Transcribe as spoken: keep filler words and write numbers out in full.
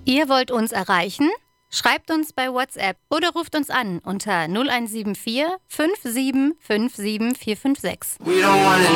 Ihr wollt uns erreichen? Schreibt uns bei WhatsApp oder ruft uns an unter null eins sieben vier fünf sieben fünf sieben vier fünf sechs. We don't wanna